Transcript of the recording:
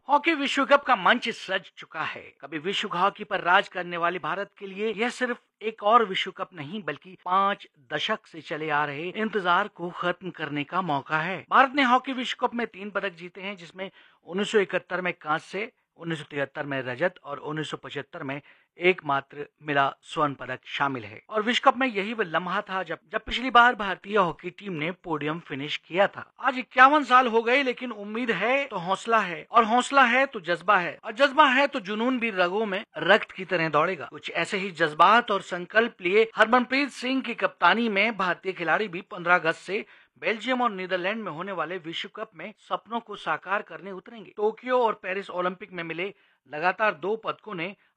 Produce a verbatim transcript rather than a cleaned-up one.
Hockey विश्व cup का मंच सज चुका है। कभी विश्व हॉकी पर राज करने वाली भारत के लिए यह सिर्फ एक और विश्व कप नहीं बल्कि पाँच दशक से चले आ रहे इंतजार को खत्म करने का मौका है। भारत ने हॉकी विश्व कप में तीन पदक जीते हैं, जिसमें उन्नीस सौ इकहत्तर में कांस्य, उन्नीस सौ तिहत्तर में रजत और उन्नीस सौ पचहत्तर में एकमात्र मिला स्वर्ण पदक शामिल है। और विश्व कप में यही वो लम्हा था जब जब पिछली बार भारतीय हॉकी टीम ने पोडियम फिनिश किया था। आज इक्यावन साल हो गए, लेकिन उम्मीद है तो हौसला है, और हौसला है तो जज्बा है, और जज्बा है तो जुनून भी रगों में रक्त की तरह दौड़ेगा। कुछ ऐसे ही जज्बात और संकल्प लिए हरमनप्रीत सिंह की कप्तानी में भारतीय खिलाड़ी भी पंद्रह अगस्त से बेल्जियम और नीदरलैंड में होने वाले विश्व कप में सपनों को साकार करने उतरेंगे। टोक्यो और पेरिस ओलंपिक में मिले लगातार दो पदकों ने